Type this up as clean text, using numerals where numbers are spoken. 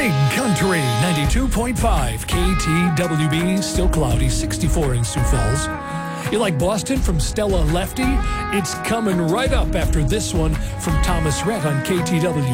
Big Country 92.5 KTWB, still cloudy, 64 in Sioux Falls. You like Boston from Stella Lefty? It's coming right up after this one from Thomas Rhett on KTW.